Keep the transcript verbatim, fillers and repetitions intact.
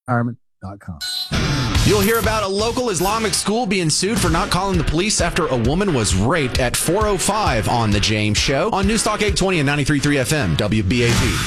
Retirement dot com. You'll hear about a local Islamic school being sued for not calling the police after a woman was raped at four oh five on The James Show on Newstalk eight twenty and ninety-three point three F M, W B A V.